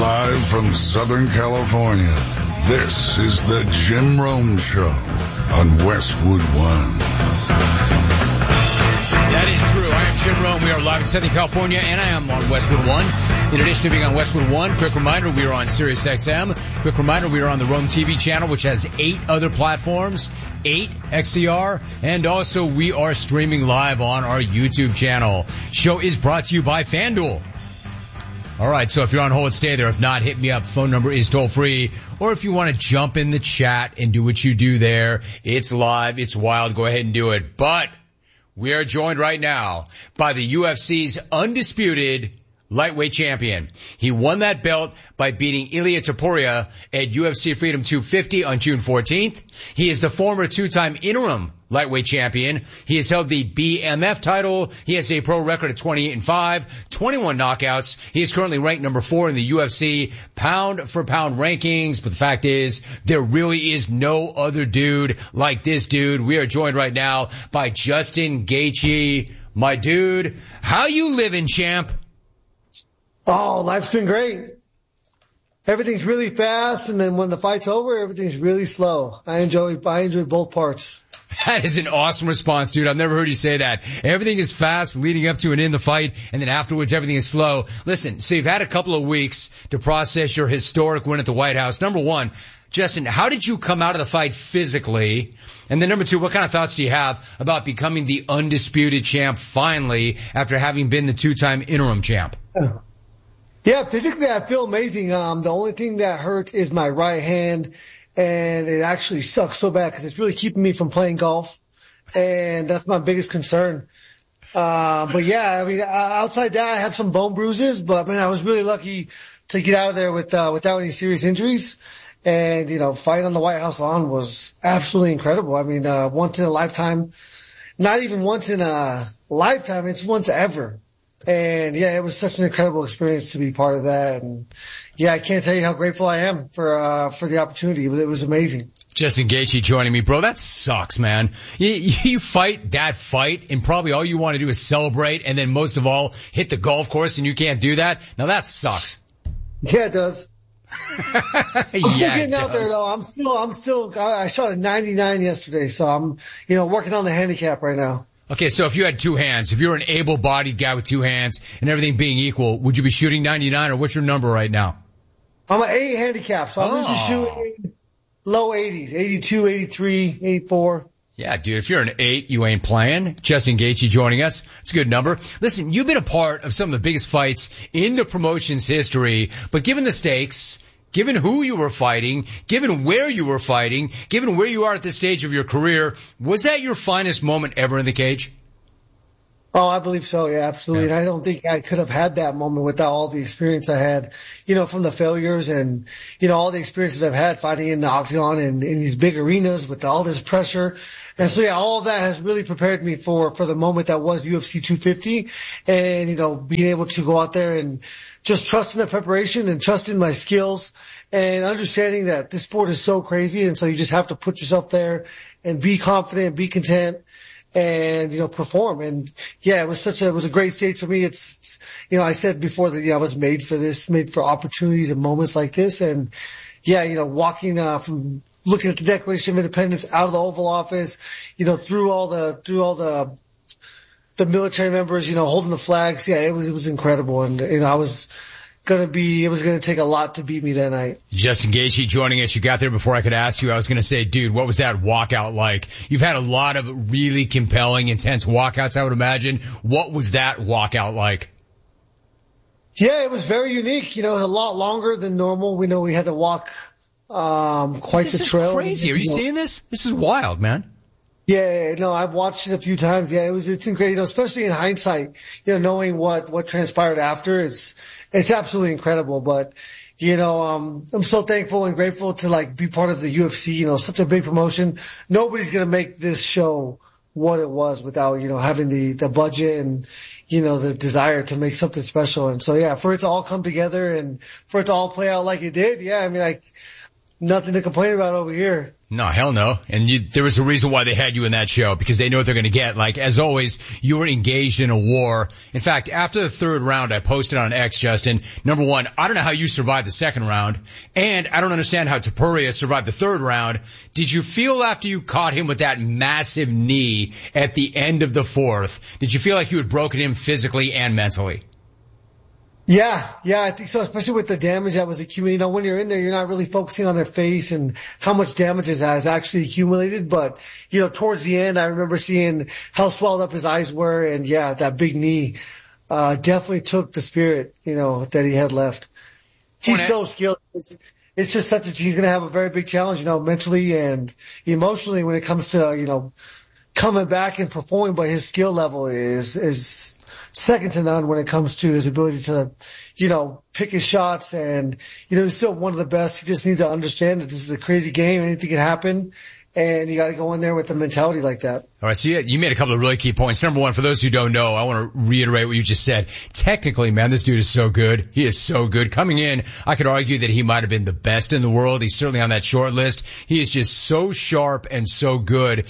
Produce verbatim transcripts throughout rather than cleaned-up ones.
Live from Southern California, this is the Jim Rome Show on Westwood One. That is true. I am Jim Rome. We are live in Southern California, and I am on Westwood One. In addition to being on Westwood One, quick reminder, we are on Sirius X M. Quick reminder, we are on the Rome T V channel, which has eight other platforms, eight X C R, and also we are streaming live on our YouTube channel. Show is brought to you by FanDuel. All right, so if you're on hold, stay there. If not, hit me up. Phone number is toll free. Or if you want to jump in the chat and do what you do there, it's live, it's wild, go ahead and do it. But we are joined right now by the U F C's undisputed lightweight champion. He won that belt by beating Ilia Topuria at U F C Freedom two fifty on June fourteenth. He is the former two-time interim lightweight champion. He has held the B M F title. He has a pro record of twenty-eight and five, twenty-one knockouts. He is currently ranked number four in the U F C pound for pound rankings. But the fact is, there really is no other dude like this dude. We are joined right now by Justin Gaethje. My dude, how you living, champ? Oh, life's been great. Everything's really fast, and then when the fight's over, everything's really slow. I enjoy, I enjoy both parts. That is an awesome response, dude. I've never heard you say that. Everything is fast leading up to and in the fight, and then afterwards everything is slow. Listen, so you've had a couple of weeks to process your historic win at the White House. Number one, Justin, how did you come out of the fight physically? And then number two, what kind of thoughts do you have about becoming the undisputed champ finally after having been the two-time interim champ? Oh. Yeah, physically I feel amazing. Um, the only thing that hurts is my right hand, and it actually sucks so bad because it's really keeping me from playing golf, and that's my biggest concern. Uh, but yeah, I mean, outside that, I have some bone bruises, but man, I was really lucky to get out of there with, uh, without any serious injuries. And, you know, fighting on the White House lawn was absolutely incredible. I mean, uh, once in a lifetime, not even once in a lifetime, it's once ever. And yeah, it was such an incredible experience to be part of that. And yeah, I can't tell you how grateful I am for, uh, for the opportunity. It was amazing. Justin Gaethje joining me, bro. That sucks, man. You, you fight that fight and probably all you want to do is celebrate and then most of all hit the golf course and you can't do that. Now that sucks. Yeah, it does. I'm yeah, still getting out there though. I'm still, I'm still, I shot a ninety-nine yesterday. So I'm, you know, working on the handicap right now. Okay, so if you had two hands, if you're an able-bodied guy with two hands and everything being equal, would you be shooting ninety-nine or what's your number right now? I'm an eight handicap, so I'm oh. usually shooting low eighties, eighty-two, eighty-three, eighty-four. Yeah, dude, if you're an eight, you ain't playing. Justin Gaethje joining us. It's a good number. Listen, you've been a part of some of the biggest fights in the promotion's history, but given the stakes, given who you were fighting, given where you were fighting, given where you are at this stage of your career, was that your finest moment ever in the cage? Oh, I believe so. Yeah, absolutely. Yeah. And I don't think I could have had that moment without all the experience I had, you know, from the failures and, you know, all the experiences I've had fighting in the octagon and in these big arenas with all this pressure. And so, yeah, all of that has really prepared me for, for the moment that was U F C two fifty and, you know, being able to go out there and just trusting the preparation and trusting my skills and understanding that this sport is so crazy. And so you just have to put yourself there and be confident, be content and, you know, perform. And yeah, it was such a, it was a great stage for me. It's, it's you know, I said before that, you know, I was made for this, made for opportunities and moments like this. And yeah, you know, walking, uh, from looking at the Declaration of Independence out of the Oval Office, you know, through all the, through all the, the military members, you know, holding the flags. Yeah, it was, it was incredible. And, you know, I was going to be, it was going to take a lot to beat me that night. Justin Gaethje joining us. You got there before I could ask you. I was going to say, dude, what was that walkout like? You've had a lot of really compelling, intense walkouts, I would imagine. What was that walkout like? Yeah, it was very unique. You know, it was a lot longer than normal. We know we had to walk, um, quite this the trail. This is crazy. Are you, you know, seeing this? This is wild, man. Yeah, no, I've watched it a few times. Yeah, it was, it's incredible, you know, especially in hindsight, you know, knowing what, what transpired after. It's, it's absolutely incredible. But, you know, um, I'm so thankful and grateful to like be part of the U F C, you know, such a big promotion. Nobody's going to make this show what it was without, you know, having the, the budget and, you know, the desire to make something special. And so, yeah, for it to all come together and for it to all play out like it did. Yeah, I mean, I, nothing to complain about over here. No, hell no. And you, there was a reason why they had you in that show, because they know what they're going to get. Like, as always, you were engaged in a war. In fact, after the third round, I posted on X, Justin, number one, I don't know how you survived the second round, and I don't understand how Topuria survived the third round. Did you feel after you caught him with that massive knee at the end of the fourth, did you feel like you had broken him physically and mentally? Yeah, yeah, I think so, especially with the damage that was accumulated. You know, when you're in there, you're not really focusing on their face and how much damage has actually accumulated. But, you know, towards the end, I remember seeing how swelled up his eyes were. And yeah, that big knee, uh, definitely took the spirit, you know, that he had left. He's so skilled. It's, it's just such a, he's going to have a very big challenge, you know, mentally and emotionally when it comes to, you know, coming back and performing. But his skill level is, is, second to none when it comes to his ability to, you know, pick his shots. And, you know, he's still one of the best. He just needs to understand that this is a crazy game. Anything can happen. And you got to go in there with a mentality like that. All right, so you, you made a couple of really key points. Number one, for those who don't know, I want to reiterate what you just said. Technically, man, this dude is so good. He is so good. Coming in, I could argue that he might have been the best in the world. He's certainly on that short list. He is just so sharp and so good.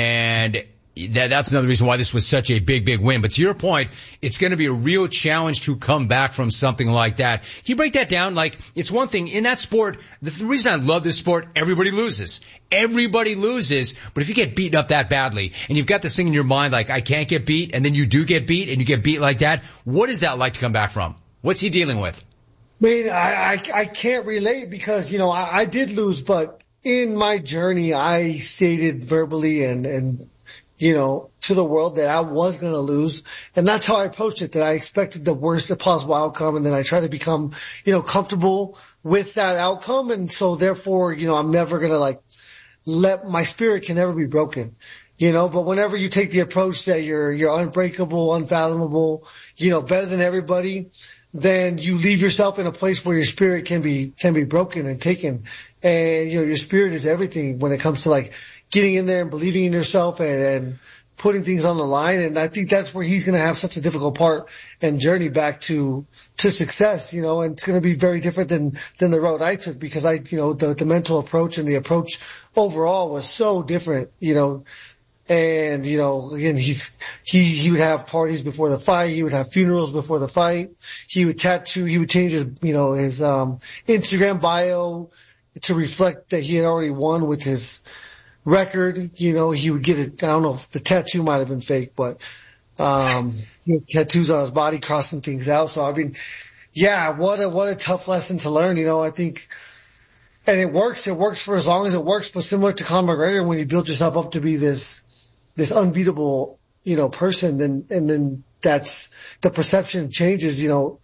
And That, that's another reason why this was such a big, big win. But to your point, it's going to be a real challenge to come back from something like that. Can you break that down? Like, it's one thing in that sport. The, the reason I love this sport, everybody loses. Everybody loses. But if you get beaten up that badly and you've got this thing in your mind like, I can't get beat, and then you do get beat and you get beat like that, what is that like to come back from? What's he dealing with? I mean, I, I, I can't relate because, you know, I, I did lose, but in my journey, I stated verbally and, and, you know, to the world that I was going to lose. And that's how I approached it, that I expected the worst possible outcome. And then I try to become, you know, comfortable with that outcome. And so therefore, you know, I'm never going to like let my spirit can never be broken, you know, but whenever you take the approach that you're, you're unbreakable, unfathomable, you know, better than everybody, then you leave yourself in a place where your spirit can be, can be broken and taken. And, you know, your spirit is everything when it comes to like, getting in there and believing in yourself and, and putting things on the line. And I think that's where he's going to have such a difficult part and journey back to, to success, you know, and it's going to be very different than, than the road I took because I, you know, the, the mental approach and the approach overall was so different, you know, and, you know, again, he's, he, he would have parties before the fight. He would have funerals before the fight. He would tattoo, he would change his, you know, his, um, Instagram bio to reflect that he had already won with his, record. You know, he would get it. I don't know if the tattoo might have been fake, but um you know, tattoos on his body crossing things out. So I mean, yeah, what a what a tough lesson to learn. You know, I think, and it works. It works for as long as it works. But similar to Conor McGregor, when you build yourself up to be this this unbeatable, you know, person, then and then that's the perception changes. You know,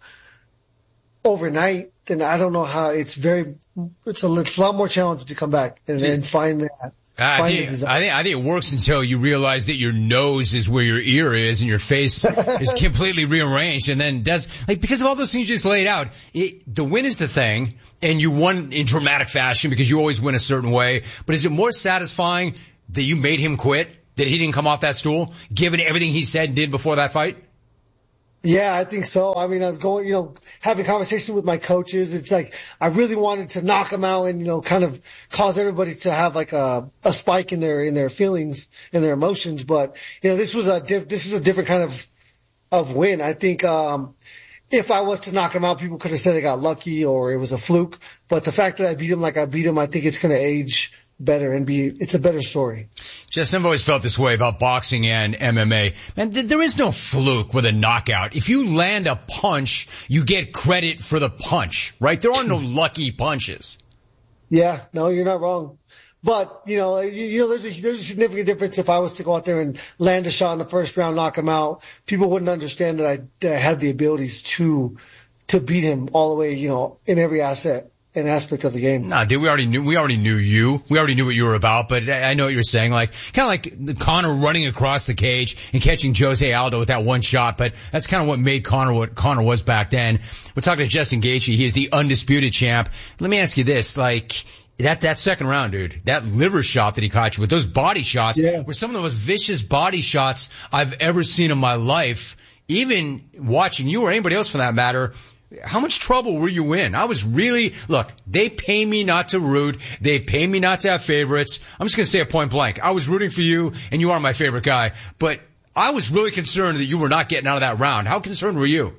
overnight. Then I don't know how. It's very. It's a, it's a lot more challenging to come back and, and find that. I think, I think I think it works until you realize that your nose is where your ear is and your face is completely rearranged, and then does like because of all those things you just laid out. It, the win is the thing, and you won in dramatic fashion because you always win a certain way. But is it more satisfying that you made him quit, that he didn't come off that stool, given everything he said and did before that fight? Yeah, I think so. I mean, I'm going, you know, having conversations with my coaches. It's like I really wanted to knock them out and, you know, kind of cause everybody to have like a, a spike in their, in their feelings and their emotions. But, you know, this was a, diff, this is a different kind of, of win. I think, um, if I was to knock him out, people could have said I got lucky or it was a fluke. But the fact that I beat him like I beat him, I think it's going to age better and be, it's a better story. Justin, I've always felt this way about boxing and M M A. Man, th- there is no fluke with a knockout. If you land a punch, you get credit for the punch, right? There are no lucky punches. Yeah, no, you're not wrong. But, you know, you, you know, there's a, there's a significant difference if I was to go out there and land a shot in the first round, knock him out. People wouldn't understand that I, that I had the abilities to, to beat him all the way, you know, in every asset. An aspect of the game. Nah, dude, we already knew, we already knew you. We already knew what you were about, but I know what you're saying. Like, kind of like the Conor running across the cage and catching Jose Aldo with that one shot, but that's kind of what made Conor what Conor was back then. We're talking to Justin Gaethje. He is the undisputed champ. Let me ask you this, like, that, that second round, dude, that liver shot that he caught you with, those body shots yeah. were some of the most vicious body shots I've ever seen in my life. Even watching you or anybody else for that matter, how much trouble were you in? I was really, look, they pay me not to root. They pay me not to have favorites. I'm just going to say it point blank. I was rooting for you, and you are my favorite guy. But I was really concerned that you were not getting out of that round. How concerned were you?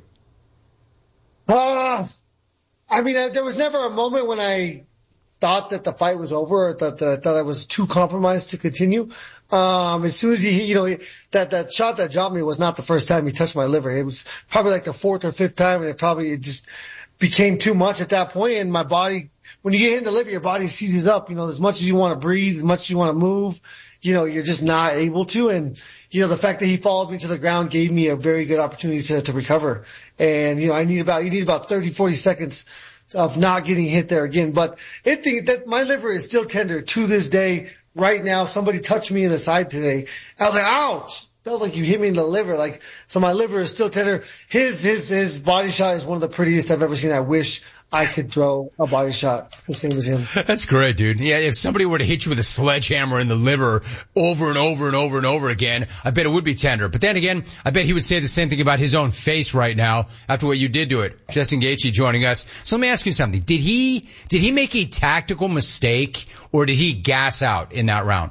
Uh, I mean, uh, there was never a moment when I thought that the fight was over or that, the, that I was too compromised to continue. Um, as soon as he, you know, that, that shot that dropped me was not the first time he touched my liver. It was probably like the fourth or fifth time, and it probably it just became too much at that point. And my body, when you get hit in the liver, your body seizes up, you know, as much as you want to breathe, as much as you want to move, you know, you're just not able to. And, you know, the fact that he followed me to the ground gave me a very good opportunity to, to recover. And, you know, I need about, you need about thirty, forty seconds of not getting hit there again. But it think that my liver is still tender to this day. Right now, somebody touched me in the side today. I was like, ouch! Feels like you hit me in the liver. Like, so my liver is still tender. His, his, his body shot is one of the prettiest I've ever seen. I wish I could throw a body shot the same as him. That's great, dude. Yeah, if somebody were to hit you with a sledgehammer in the liver over and over and over and over again, I bet it would be tender. But then again, I bet he would say the same thing about his own face right now after what you did to it. Justin Gaethje joining us. So let me ask you something. Did he, did he make a tactical mistake, or did he gas out in that round?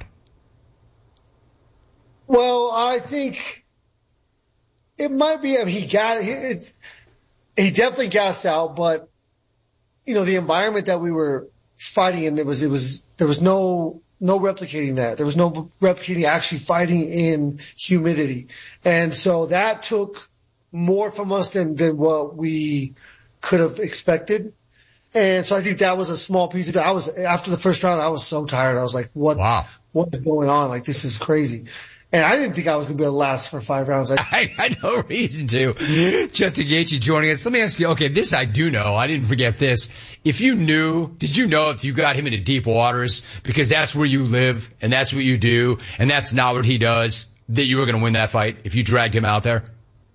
Well, I think it might be, I mean, he got, he, he definitely gassed out, but, you know, the environment that we were fighting in, there was, it was, there was no, no replicating that. There was no replicating actually fighting in humidity. And so that took more from us than, than what we could have expected. And so I think that was a small piece of it. I was, after the first round, I was so tired. I was like, what, wow. what is going on? Like, this is crazy. And I didn't think I was going to be able to last for five rounds. I, I had no reason to. Justin Gaethje joining us. Let me ask you, okay, this I do know. I didn't forget this. If you knew, did you know if you got him into deep waters, because that's where you live and that's what you do and that's not what he does, that you were going to win that fight if you dragged him out there?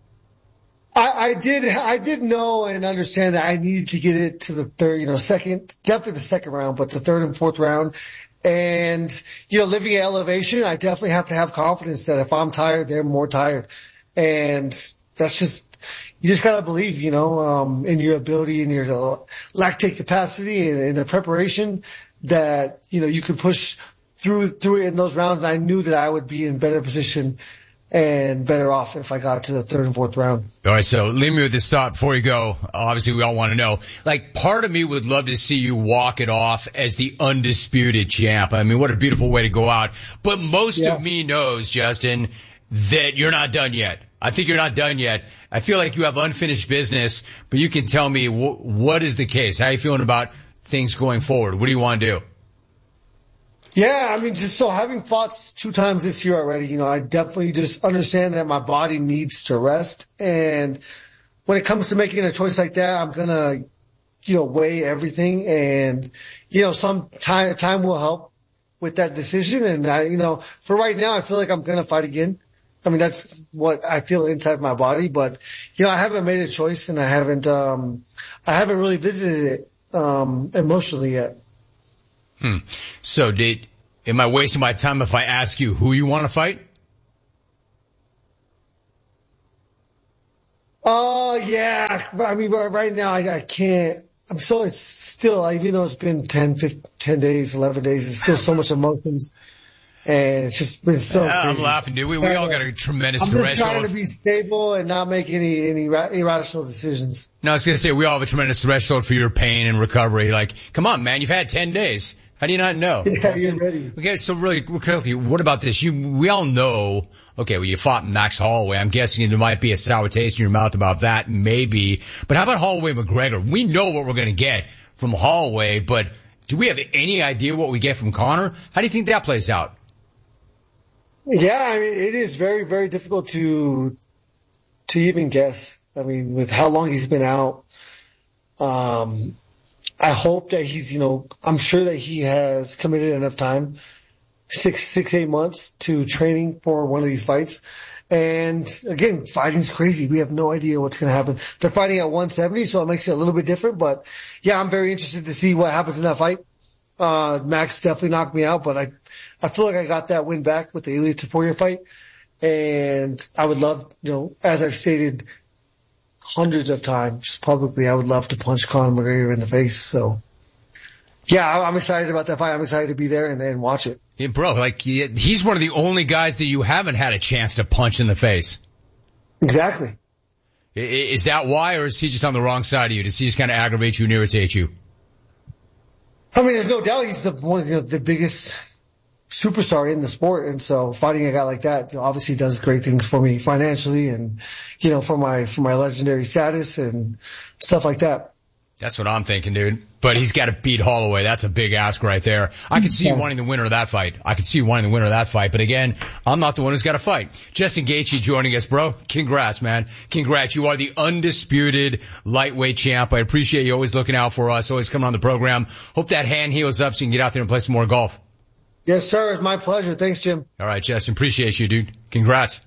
I, I did, I did know and understand that I needed to get it to the third, you know, second, definitely the second round, but the third and fourth round. And, you know, living at elevation, I definitely have to have confidence that if I'm tired, they're more tired. And that's just, you just gotta believe, you know, um, in your ability and your lactate capacity and, and the preparation that, you know, you can push through, through it in those rounds. I knew that I would be in better position and better off if I got to the third and fourth round. All right, so leave me with this thought before you go. Obviously, we all want to know. Like, part of me would love to see you walk it off as the undisputed champ. I mean, what a beautiful way to go out. But most yeah. of me knows, Justin, that you're not done yet. I think you're not done yet. I feel like you have unfinished business, but you can tell me wh- what is the case. How are you feeling about things going forward? What do you want to do? Yeah, I mean, just so having fought two times this year already, you know, I definitely just understand that my body needs to rest. And when it comes to making a choice like that, I'm going to, you know, weigh everything. And, you know, some time, time will help with that decision. And I, you know, for right now, I feel like I'm going to fight again. I mean, that's what I feel inside my body. But, you know, I haven't made a choice and I haven't, um, I haven't really visited it, um, emotionally yet. Hmm. So did, am I wasting my time if I ask you who you want to fight? Oh, uh, yeah. I mean, right now I, I can't, I'm so, it's still, even though it's been ten, fifteen, ten days, eleven days, it's still so much emotions. And it's just been so yeah, crazy. I'm laughing, dude. We, we all got a tremendous I'm just threshold. trying to be stable and not make any, any irrational decisions. No, I was going to say, we all have a tremendous threshold for your pain and recovery. Like, come on, man, you've had ten days. How do you not know? Yeah, you're ready. Okay, so really quickly, what about this? You, we all know, okay, well, you fought Max Holloway. I'm guessing there might be a sour taste in your mouth about that, maybe. But how about Holloway McGregor? We know what we're going to get from Holloway, but do we have any idea what we get from Conor? How do you think that plays out? Yeah, I mean, it is very, very difficult to, to even guess. I mean, with how long he's been out, um, I hope that he's, you know, I'm sure that he has committed enough time, six, six, eight months to training for one of these fights. And again, fighting's crazy. We have no idea what's going to happen. They're fighting at one seventy, so it makes it a little bit different. But yeah, I'm very interested to see what happens in that fight. Uh, Max definitely knocked me out, but I, I feel like I got that win back with the Ilia Topuria fight. And I would love, you know, as I've stated hundreds of times publicly. I would love to punch Conor McGregor in the face. So, yeah, I'm excited about that fight. I'm excited to be there and, and watch it. Yeah, bro, like he's one of the only guys that you haven't had a chance to punch in the face. Exactly. Is that why, or is he just on the wrong side of you? Does he just kind of aggravate you and irritate you? I mean, there's no doubt he's the one of the, the biggest superstar in the sport, and so fighting a guy like that obviously does great things for me financially, and you know, for my for my legendary status and stuff like that. That's what I'm thinking, dude. But he's got to beat Holloway. That's a big ask right there. I could see you wanting the winner of that fight. I could see you wanting the winner of that fight. But again, I'm not the one who's got to fight. Justin Gaethje joining us, bro. Congrats, man. Congrats. You are the undisputed lightweight champ. I appreciate you always looking out for us, always coming on the program. Hope that hand heals up so you can get out there and play some more golf. Yes, sir. It's my pleasure. Thanks, Jim. All right, Justin. Appreciate you, dude. Congrats.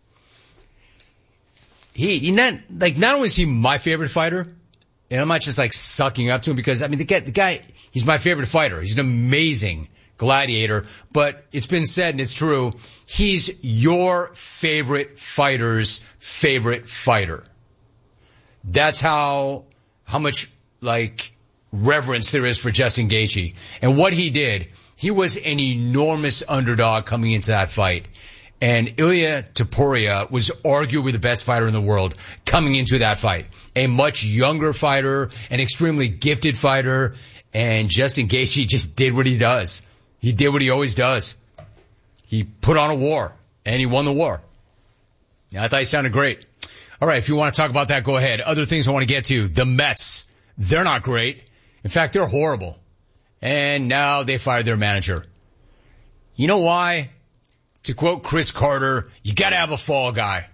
He, he not, like, not only is he my favorite fighter, and I'm not just like sucking up to him because, I mean, the guy, the guy, he's my favorite fighter. He's an amazing gladiator, but it's been said and it's true. He's your favorite fighter's favorite fighter. That's how, how much like reverence there is for Justin Gaethje. And what he did, he was an enormous underdog coming into that fight. And Ilia Topuria was arguably the best fighter in the world coming into that fight. A much younger fighter, an extremely gifted fighter, and Justin Gaethje just did what he does. He did what he always does. He put on a war, and he won the war. I thought he sounded great. All right, if you want to talk about that, go ahead. Other things I want to get to. The Mets, they're not great. In fact, they're horrible. And now they fired their manager. You know why? To quote Chris Carter, you gotta have a fall guy.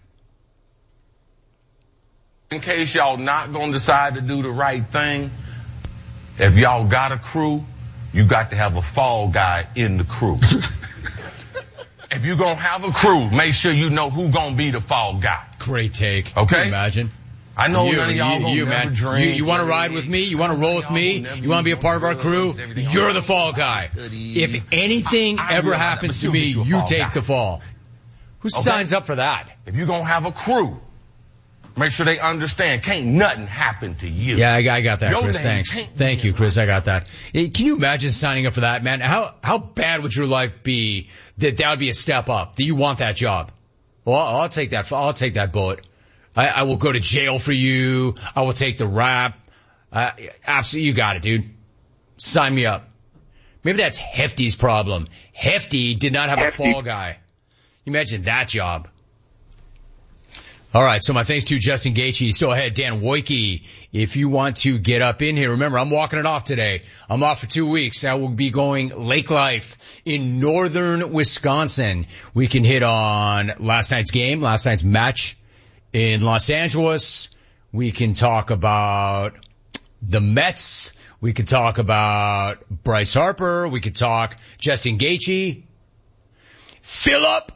In case y'all not gonna decide to do the right thing, if y'all got a crew, you got to have a fall guy in the crew. If you gonna have a crew, make sure you know who gonna be the fall guy. Great take. Okay? Can you imagine? I know you, none of y'all you, gonna you, never man. drink. You, you want to ride with me? You want to roll with me? You want to be a part of our crew? You're the fall guy. If anything I, I ever realize, happens to me, you, you take guy. the fall. Who Okay? signs up for that? If you gonna have a crew, make sure they understand. Can't nothing happen to you. Yeah, I, I got that, Your Chris. name Thanks. can't Thank be you, in Chris. my I got that. Hey, can you imagine signing up for that, man? How how bad would your life be that that would be a step up? That you want that job? Well, I'll take that. I'll take that bullet. I, I will go to jail for you. I will take the rap. Uh, absolutely, you got it, dude. Sign me up. Maybe that's Hefty's problem. Hefty did not have Hefty. a fall guy. You imagine that job. All right, so my thanks to Justin Gaethje. Still ahead, Dan Wojcicki. If you want to get up in here, remember, I'm walking it off today. I'm off for two weeks. I will be going Lake Life in northern Wisconsin. We can hit on last night's game, last night's match in Los Angeles. We can talk about the Mets. We could talk about Bryce Harper. We could talk Justin Gaethje. Philip.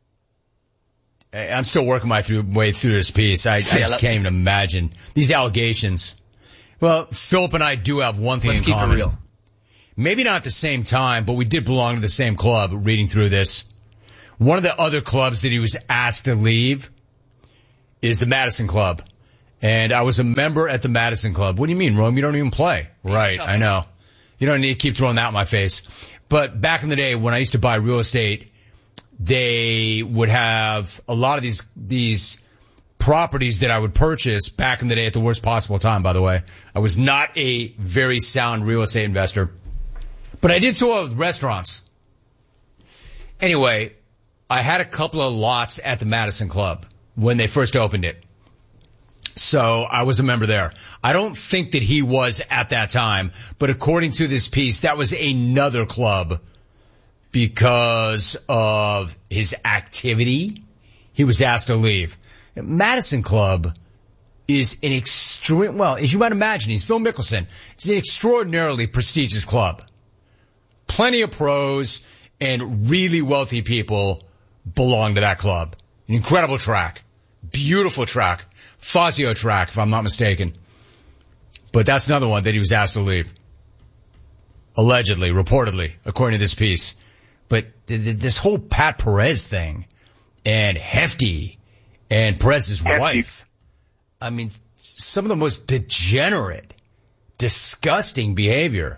I'm still working my through, way through this piece. I, I just can't even imagine these allegations. Well, Philip and I do have one thing Let's in keep common. it real. Maybe not at the same time, but we did belong to the same club reading through this. One of the other clubs that he was asked to leave is the Madison Club. And I was a member at the Madison Club. What do you mean, Rome? You don't even play. Right, I know. You don't need to keep throwing that in my face. But back in the day when I used to buy real estate, they would have a lot of these, these properties that I would purchase back in the day at the worst possible time, by the way. I was not a very sound real estate investor, but I did so well with restaurants. Anyway, I had a couple of lots at the Madison Club when they first opened it. So I was a member there. I don't think that he was at that time, but according to this piece, that was another club. Because of his activity, he was asked to leave. Madison Club is an extreme, well, as you might imagine, he's Phil Mickelson. It's an extraordinarily prestigious club. Plenty of pros and really wealthy people belong to that club. An incredible track. Beautiful track. Fazio track, if I'm not mistaken. But that's another one that he was asked to leave. Allegedly, reportedly, according to this piece. But th- th- this whole Pat Perez thing and Hefty and Perez's Hefty. wife, I mean, some of the most degenerate, disgusting behavior.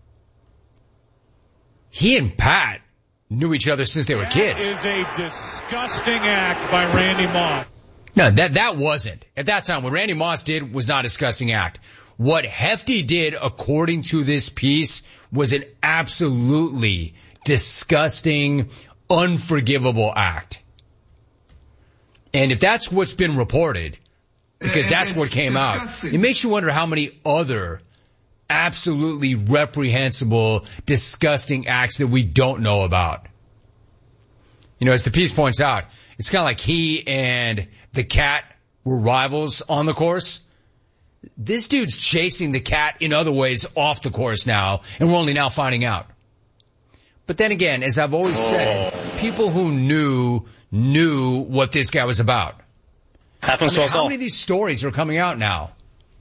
He and Pat knew each other since they were kids. That is a disgusting act by Randy Moss. No, that, that wasn't. At that time, what Randy Moss did was not a disgusting act. What Hefty did, according to this piece, was an absolutely disgusting, unforgivable act. And if that's what's been reported, because that's what came disgusting. out, it makes you wonder how many other absolutely reprehensible, disgusting acts that we don't know about. You know, as the piece points out, it's kind of like he and the cat were rivals on the course. This dude's chasing the cat in other ways off the course now, and we're only now finding out. But then again, as I've always said, people who knew, knew what this guy was about. Happens I mean, to us how all. many of these stories are coming out now?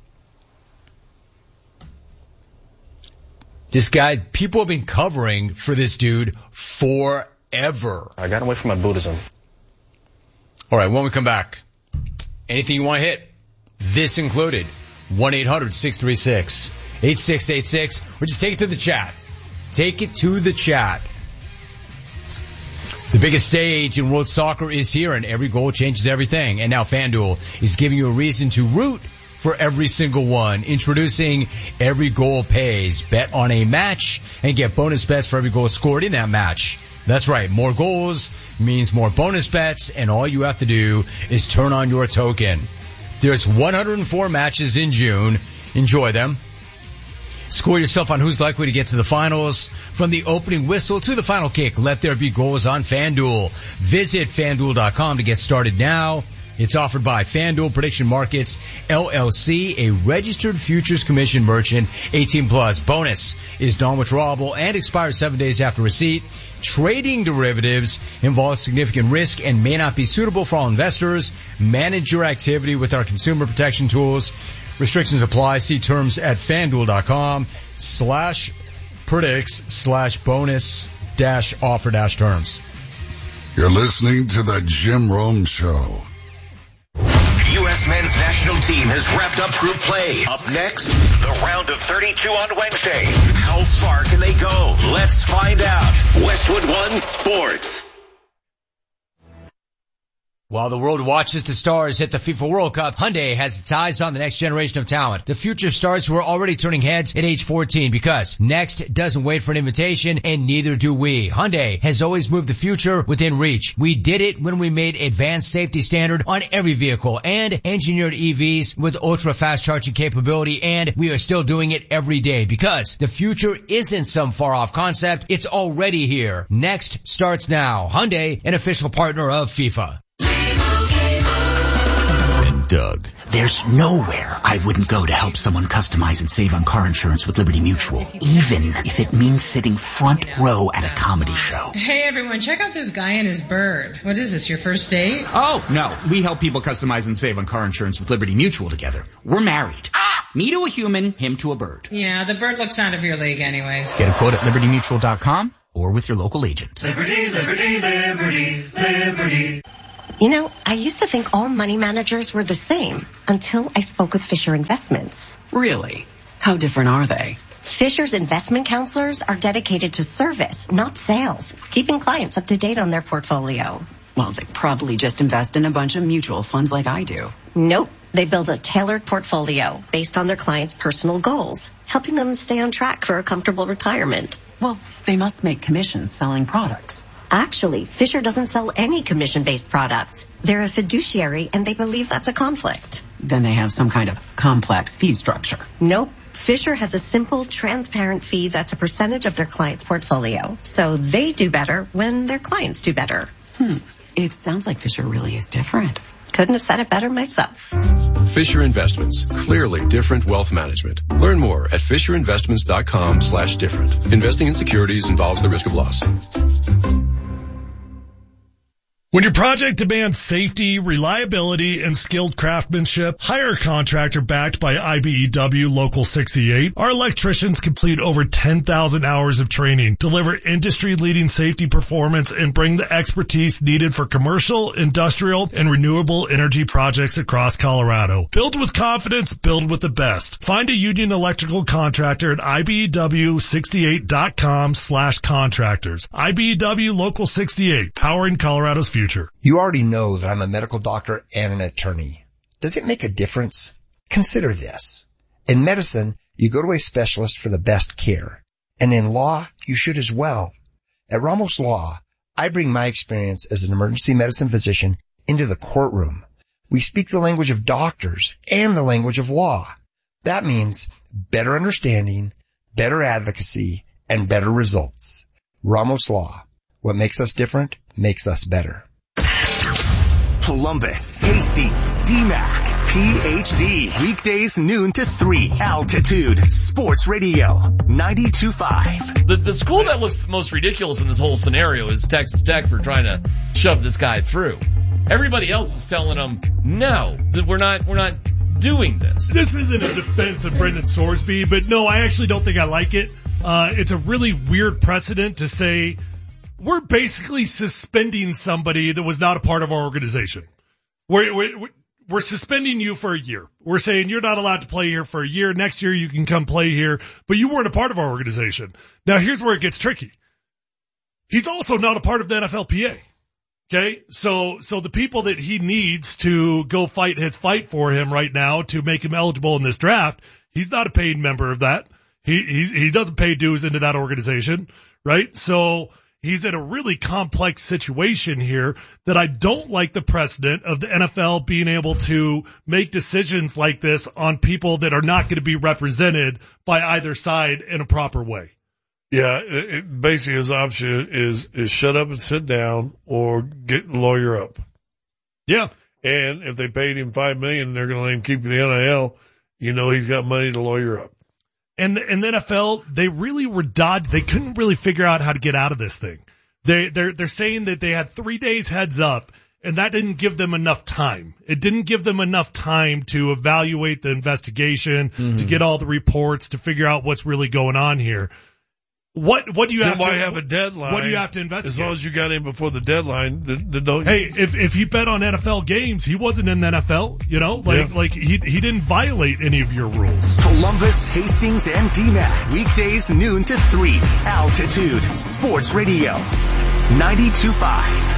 This guy, people have been covering for this dude forever. I got away from my Buddhism. All right, when we come back, anything you want to hit, this included, one eight hundred six three six eight six eight six, or just take it to the chat. Take it to the chat. The biggest stage in world soccer is here, and every goal changes everything. And now FanDuel is giving you a reason to root for every single one. Introducing Every Goal Pays. Bet on a match and get bonus bets for every goal scored in that match. That's right. More goals means more bonus bets, and all you have to do is turn on your token. There's one hundred four matches in June. Enjoy them. Score yourself on who's likely to get to the finals. From the opening whistle to the final kick, let there be goals on FanDuel. Visit FanDuel dot com to get started now. It's offered by FanDuel Prediction Markets, L L C, a registered futures commission merchant, eighteen plus. Bonus is non-withdrawable and expires seven days after receipt. Trading derivatives involves significant risk and may not be suitable for all investors. Manage your activity with our consumer protection tools. Restrictions apply. See terms at FanDuel dot com slash predicts slash bonus dash offer dash terms. You're listening to the Jim Rome Show. U S men's national team has wrapped up group play. Up next, the round of thirty-two on Wednesday. How far can they go? Let's find out. Westwood One Sports. While the world watches the stars hit the FIFA World Cup, Hyundai has its eyes on the next generation of talent. The future stars who are already turning heads at age fourteen, because next doesn't wait for an invitation, and neither do we. Hyundai has always moved the future within reach. We did it when we made advanced safety standard on every vehicle and engineered E Vs with ultra fast charging capability, and we are still doing it every day, because the future isn't some far off concept. It's already here. Next starts now. Hyundai, an official partner of FIFA. Doug. There's nowhere I wouldn't go to help someone customize and save on car insurance with Liberty Mutual, even if it means sitting front row at a comedy show. Hey everyone, check out this guy and his bird. What is this, your first date? Oh, no. We help people customize and save on car insurance with Liberty Mutual together. We're married. Ah! Me to a human, him to a bird. Yeah, the bird looks out of your league anyways. Get a quote at Liberty Mutual dot com or with your local agent. Liberty, liberty, liberty, liberty. You know, I used to think all money managers were the same until I spoke with Fisher Investments. Really? How different are they? Fisher's investment counselors are dedicated to service, not sales, keeping clients up to date on their portfolio. Well, they probably just invest in a bunch of mutual funds like I do. Nope. They build a tailored portfolio based on their clients' personal goals, helping them stay on track for a comfortable retirement. Well, they must make commissions selling products. Actually, Fisher doesn't sell any commission-based products. They're a fiduciary, and they believe that's a conflict. Then they have some kind of complex fee structure. Nope. Fisher has a simple, transparent fee that's a percentage of their client's portfolio. So they do better when their clients do better. Hmm. It sounds like Fisher really is different. Couldn't have said it better myself. Fisher Investments. Clearly different wealth management. Learn more at fisher investments dot com slash different. Investing in securities involves the risk of loss. When your project demands safety, reliability, and skilled craftsmanship, hire a contractor backed by I B E W Local sixty-eight. Our electricians complete over ten thousand hours of training, deliver industry-leading safety performance, and bring the expertise needed for commercial, industrial, and renewable energy projects across Colorado. Build with confidence, build with the best. Find a union electrical contractor at I B E W sixty-eight dot com slash contractors. I B E W Local sixty-eight, powering Colorado's future. Future. You already know that I'm a medical doctor and an attorney. Does it make a difference? Consider this. In medicine, you go to a specialist for the best care. And in law, you should as well. At Ramos Law, I bring my experience as an emergency medicine physician into the courtroom. We speak the language of doctors and the language of law. That means better understanding, better advocacy, and better results. Ramos Law. What makes us different makes us better. Columbus, Hastings, D MAC, P H D. Weekdays noon to three. Altitude Sports Radio ninety-two point five. The, the school that looks the most ridiculous in this whole scenario is Texas Tech for trying to shove this guy through. Everybody else is telling them, no, that we're not, we're not doing this. This isn't a defense of Brendan Sorsby, but no, I actually don't think I like it. Uh, it's a really weird precedent to say, we're basically suspending somebody that was not a part of our organization. We're, we're, we're suspending you for a year. We're saying you're not allowed to play here for a year. Next year you can come play here, but you weren't a part of our organization. Now here's where it gets tricky. He's also not a part of the N F L P A. Okay. So, so the people that he needs to go fight his fight for him right now to make him eligible in this draft, he's not a paid member of that. He, he, he doesn't pay dues into that organization, right? So, he's in a really complex situation here that I don't like the precedent of the N F L being able to make decisions like this on people that are not going to be represented by either side in a proper way. Yeah, it, it, basically his option is, is shut up and sit down or get a lawyer up. Yeah. And if they paid him five million dollars and they're going to let him keep the N I L, you know he's got money to lawyer up. And the, and the N F L, they really were dodged. They couldn't really figure out how to get out of this thing. They, they're, they're saying that they had three days heads up, and that didn't give them enough time. It didn't give them enough time to evaluate the investigation, mm-hmm. to get all the reports, to figure out what's really going on here. What, what do you then have why to, have a deadline? What do you have to investigate? As long as you got in before the deadline, then, then don't. Hey, if, if he bet on N F L games, he wasn't in the N F L, you know, like, yeah. like he, he didn't violate any of your rules. Columbus, Hastings, and D MAC. Weekdays noon to three. Altitude Sports Radio ninety-two point five.